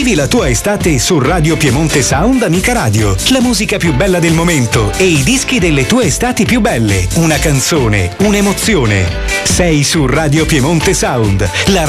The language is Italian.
Vivi la tua estate su Radio Piemonte Sound Amica Radio. La musica più bella del momento e i dischi delle tue estati più belle. Una canzone, un'emozione. Sei su Radio Piemonte Sound, la